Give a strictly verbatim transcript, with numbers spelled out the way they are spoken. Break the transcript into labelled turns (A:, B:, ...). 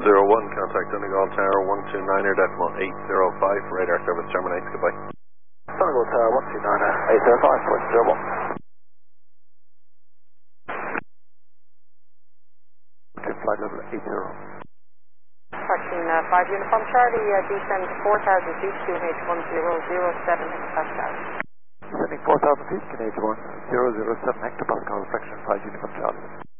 A: zero one, contact Donegal Tower one two nine er decimal eight zero five, radar service terminates, goodbye.
B: Donegal Tower one two nine er eight zero five point zero one. Flight level eight zero.
C: Taxiing uh, five Uniform Charlie, uh, descend four thousand feet, Q N H one zero zero seven Pascal.
B: Descending four thousand feet, Q N H one zero zero seven hectopascal, fraction five Uniform Charlie.